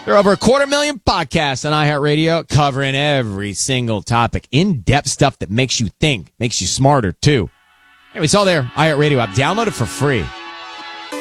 There are over 250,000 podcasts on iHeartRadio covering every single topic. In-depth stuff that makes you think, makes you smarter, too. Anyway, it's all there. iHeartRadio app. Download it for free.